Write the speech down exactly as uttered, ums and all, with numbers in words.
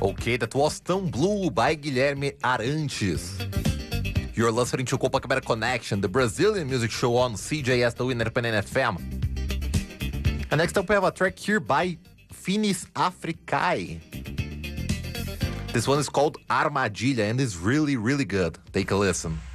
Okay, that was Tão Blue by Guilherme Arantes. You're listening to Copacabana Connection, the Brazilian music show on C J S, the Independent F M. And next up we have a track here by Finis Africae. This one is called Armadilha and is really, really good. Take a listen.